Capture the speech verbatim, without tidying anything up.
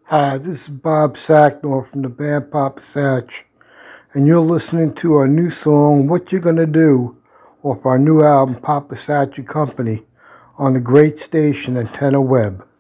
Hi, this is Bob Sacknor from the band Papa Satch, and you're listening to our new song, What You Gonna Do, off our new album, Papa Satch and Company, on the great station Antenna Web.